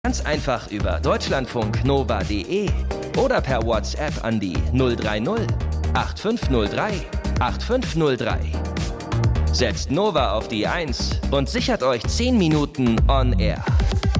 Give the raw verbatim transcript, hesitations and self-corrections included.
Ganz einfach über deutschlandfunknova punkt de oder per WhatsApp an die null drei null acht fünf null drei acht fünf null drei. Setzt Nova auf die eins und sichert euch zehn Minuten on air.